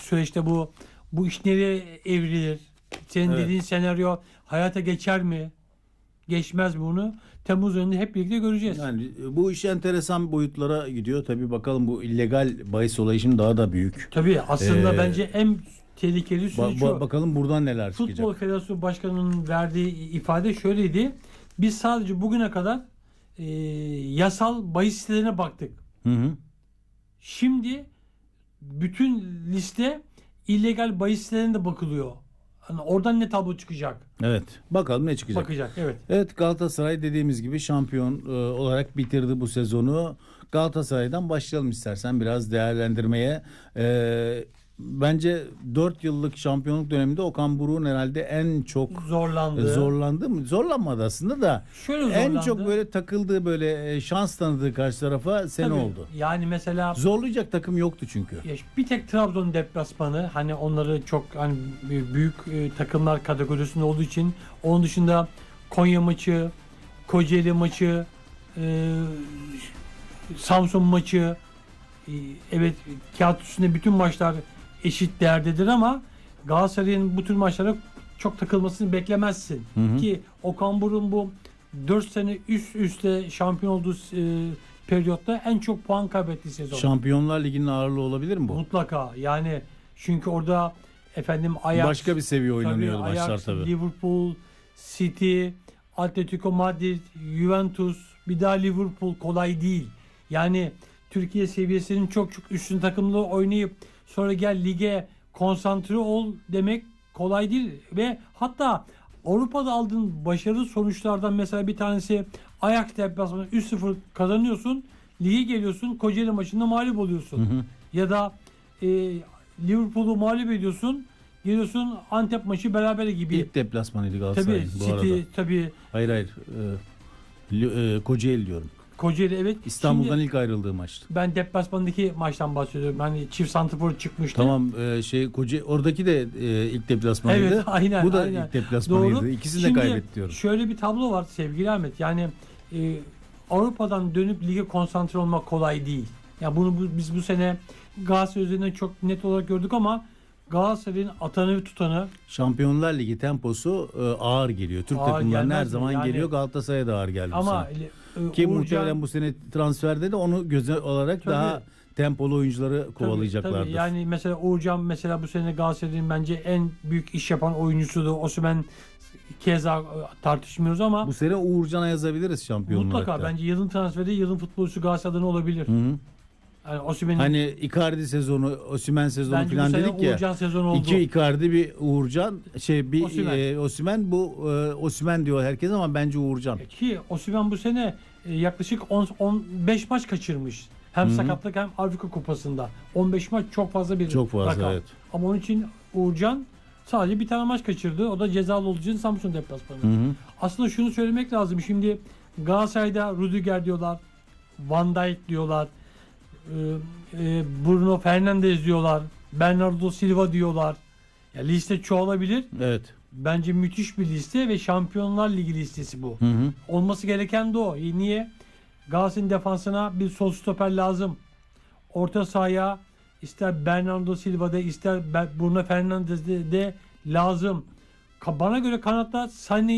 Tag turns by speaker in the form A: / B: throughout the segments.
A: süreçte bu iş nereye evrilir? Senin
B: Evet.
A: dediğin senaryo hayata geçer mi? Geçmez mi bunu? Temmuz ayında hep birlikte göreceğiz.
B: Yani bu iş enteresan boyutlara gidiyor. Tabii bakalım, bu illegal bahis olayı şimdi daha da büyük.
A: Tabii aslında
B: Ee,
A: bence en tehlikeli süreç o.
B: Bakalım buradan neler
A: Futbol
B: çıkacak.
A: Federasyonu Başkanı'nın verdiği ifade şöyleydi. Biz sadece bugüne kadar yasal bahis sitelerine baktık.
B: Hı hı.
A: Şimdi bütün liste illegal bahis sitelerine de bakılıyor. Hani oradan ne tablo çıkacak?
B: Evet. Bakalım ne çıkacak.
A: Bakacak, evet.
B: Evet, Galatasaray dediğimiz gibi şampiyon olarak bitirdi bu sezonu. Galatasaray'dan başlayalım istersen biraz değerlendirmeye. Bence 4 yıllık şampiyonluk döneminde Okan Buruk'un herhalde en çok zorlandı mı? Zorlanmadı aslında da.
A: Şöyle
B: En
A: zorlandı.
B: çok böyle takıldığı, böyle şans tanıdığı karşı tarafa sene
A: Tabii,
B: oldu.
A: yani mesela
B: Zorlayacak takım yoktu çünkü.
A: bir tek Trabzon deplasmanı, hani onları çok hani büyük takımlar kategorisinde olduğu için, onun dışında Konya maçı, Kocaeli maçı, Samsun maçı, evet, kağıt üstünde bütün maçlar eşit değerdedir ama Galatasaray'ın bu tür maçlara çok takılmasını beklemezsin.
B: Hı hı.
A: Ki Okan Buruk'un bu 4 sene üst üste şampiyon olduğu periyotta en çok puan kaybettiği sezon.
B: Şampiyonlar Ligi'nin ağırlığı olabilir mi bu?
A: Mutlaka. Yani çünkü orada Ajax,
B: Başka bir seviye oynanıyordu maçlar tabii.
A: Liverpool, City, Atletico Madrid, Juventus, bir daha Liverpool kolay değil. Yani Türkiye seviyesinin çok çok üstün takımlı oynayıp sonra gel lige konsantre ol demek kolay değil. Ve hatta Avrupa'da aldığın başarılı sonuçlardan mesela bir tanesi Ajax deplasmanı 3-0 kazanıyorsun. Lige geliyorsun, Kocaeli maçında mağlup oluyorsun.
B: Hı hı.
A: Ya da Liverpool'u mağlup ediyorsun. Geliyorsun Antep maçı berabere gibi.
B: İlk deplasmanıydı Galatasaray
A: Tabii
B: bu
A: City,
B: arada.
A: tabii
B: Hayır. Kocaeli diyorum.
A: Kocaeli, evet.
B: İstanbul'dan
A: Şimdi
B: ilk ayrıldığı maçtı.
A: ben deplasmandaki maçtan bahsediyorum. Hani çift santrafor çıkmıştı.
B: Tamam, oradaki de ilk deplasmanıydı.
A: Evet, aynen.
B: Bu da
A: aynen.
B: ilk deplasmanıydı.
A: Doğru.
B: İkisini de
A: Şimdi
B: kaybetti diyorum.
A: şöyle bir tablo var sevgili Ahmet. Yani Avrupa'dan dönüp lige konsantre olmak kolay değil. Ya biz bu sene Galatasaray üzerinden çok net olarak gördük ama Galatasaray'ın atanı ve tutanı
B: Şampiyonlar Ligi temposu ağır geliyor. Türk
A: Ağır
B: takımlarına her
A: gelmez mi?
B: zaman
A: Yani-
B: geliyor. Galatasaray'a da ağır geldi bu
A: ama
B: sene. Ki
A: Uğurcan-
B: muhtemelen bu sene transferde de onu göze olarak
A: Tabii.
B: daha tempolu oyuncuları kovalayacaklardır.
A: Tabii. Yani mesela Uğurcan mesela bu sene Galatasaray'ın bence en büyük iş yapan oyuncusudu. Osimhen keza tartışmıyoruz ama
B: Bu sene Uğurcan'a yazabiliriz şampiyonluk.
A: mutlaka bence yılın transferi, yılın futbolcusu Galatasaray'dan olabilir.
B: Hı hı.
A: Yani Osimhen'in
B: Hani Icardi sezonu, Osimhen sezonu
A: bence bu
B: falan
A: sene
B: dedik ya.
A: Uğurcan sezonu oldu.
B: İki Icardi, bir Uğurcan,
A: Osimhen.
B: Osimhen, bu Osimhen diyor herkes ama bence Uğurcan.
A: Ki Osimhen bu sene yaklaşık 15 maç kaçırmış. Hem
B: Hı hı.
A: sakatlık hem Avrupa Kupası'nda. 15 maç çok fazla bir
B: Çok fazla,
A: rakam.
B: evet.
A: Ama onun için Uğurcan sadece bir tane maç kaçırdı. O da cezalı olduğu için Samsun deplasmanı.
B: Hı hı.
A: Aslında şunu söylemek lazım. Şimdi Galatasaray'da Rüdiger diyorlar. Van Dijk diyorlar. Bruno Fernandes diyorlar. Bernardo Silva diyorlar. Ya liste çoğalabilir.
B: Evet.
A: Bence müthiş bir liste ve Şampiyonlar Ligi listesi bu.
B: Hı hı.
A: Olması gereken de o. Niye? Galatasaray'ın defansına bir sol stoper lazım. Orta sahaya ister Bernardo Silva'da ister Bruno Fernandes'de de lazım. Bana göre kanatta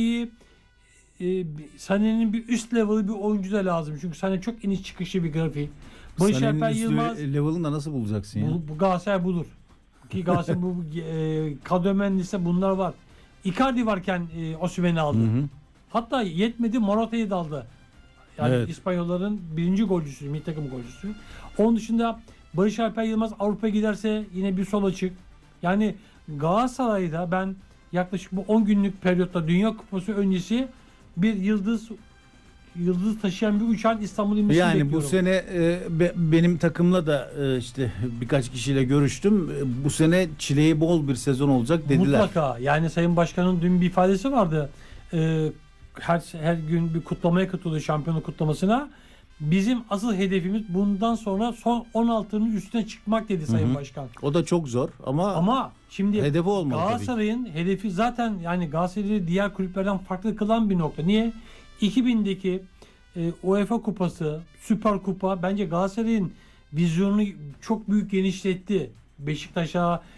A: Sané'nin bir üst level bir oyuncu da lazım. Çünkü Sané çok iniş çıkışı bir grafik. Barış
B: Sané'nin
A: Alper
B: üstü
A: Yılmaz
B: level'ını da nasıl bulacaksın ya?
A: bu Galatasaray bulur. Ki Galatasaray bu kadro mühendisinde bunlar var. Icardi varken Osimhen'i aldı.
B: Hı hı.
A: Hatta yetmedi, Morata'yı da aldı. Yani
B: Evet.
A: İspanyolların birinci golcüsü, milli takım golcüsü. Onun dışında Barış Alper Yılmaz Avrupa'ya giderse yine bir sol açık. Yani Galatasaray'da ben yaklaşık bu 10 günlük periyotta Dünya Kupası öncesi bir yıldız taşıyan bir uçağın İstanbul'a inmesini
B: Yani
A: bekliyorum.
B: bu sene benim takımla da işte birkaç kişiyle görüştüm. Bu sene çileği bol bir sezon olacak dediler.
A: Mutlaka. Yani Sayın Başkan'ın dün bir ifadesi vardı. Her gün bir kutlamaya katılıyor, şampiyonluk kutlamasına. Bizim asıl hedefimiz bundan sonra son 16'nın üstüne çıkmak dedi Sayın
B: Hı hı.
A: Başkan.
B: O da çok zor ama
A: Şimdi
B: hedefi olmalı tabii ki.
A: Galatasaray'ın hedefi zaten yani Galatasaray'ı diğer kulüplerden farklı kılan bir nokta. Niye? 2000'deki UEFA Kupası, Süper Kupa bence Galatasaray'ın vizyonunu çok büyük genişletti. Beşiktaş'a,